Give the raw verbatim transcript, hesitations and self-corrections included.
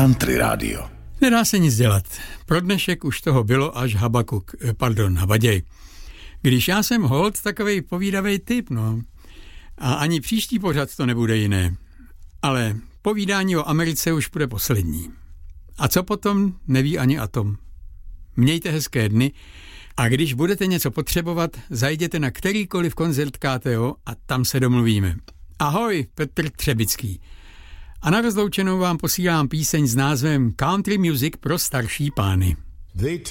Country Radio. Nedá se nic dělat. Pro dnešek už toho bylo až Habakuk, pardon, Habaděj. Když já jsem holt takovej povídavej typ, no. A ani příští pořad to nebude jiné. Ale povídání o Americe už bude poslední. A co potom, neví ani atom. Mějte hezké dny a když budete něco potřebovat, zajděte na kterýkoliv koncert K T O a tam se domluvíme. Ahoj, Petr Třebický. A na rozloučenou vám posílám píseň s názvem Country Music pro starší pány. They